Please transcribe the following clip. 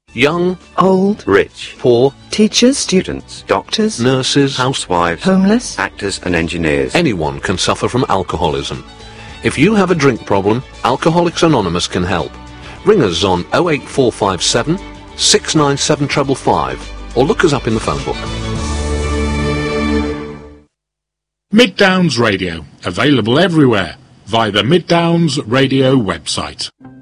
Young, old, rich, poor, teachers, students, doctors, nurses, housewives, homeless, actors and engineers. Anyone can suffer from alcoholism. If you have a drink problem, Alcoholics Anonymous can help. Ring us on 08457 697 555 or look us up in the phone book. Mid Downs Radio, available everywhere via the Mid Downs Radio website.